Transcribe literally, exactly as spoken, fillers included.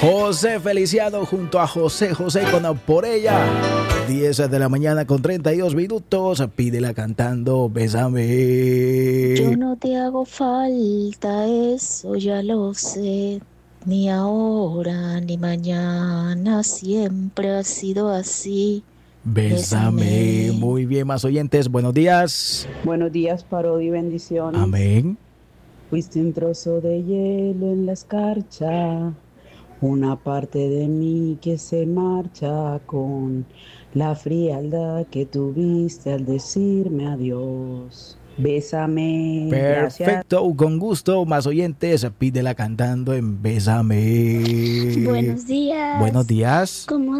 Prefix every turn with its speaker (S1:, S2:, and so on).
S1: José Feliciano junto a José José con Por Ella. diez de la mañana con treinta y dos minutos. Pídela cantando Bésame.
S2: Yo no te hago falta, eso ya lo sé. Ni ahora ni mañana, siempre ha sido así.
S1: Bésame.
S2: Bésame.
S1: Muy bien, más oyentes. Buenos días.
S3: Buenos días, Parodi, bendiciones.
S1: Amén.
S3: Fuiste un trozo de hielo en la escarcha, una parte de mí que se marcha con la frialdad que tuviste al decirme adiós. Bésame.
S1: Perfecto,
S3: Gracias.
S1: con gusto, más oyentes. Pídela cantando en Bésame.
S4: Buenos días.
S1: Buenos días.
S4: ¿Cómo